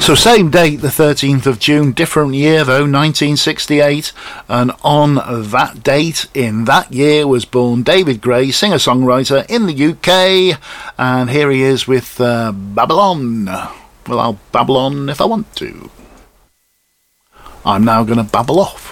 So same date, the 13th of June, different year though, 1968, and on that date, in that year, was born David Gray, singer-songwriter in the UK, and here he is with Babylon. Well, I'll babble on if I want to. I'm now going to babble off.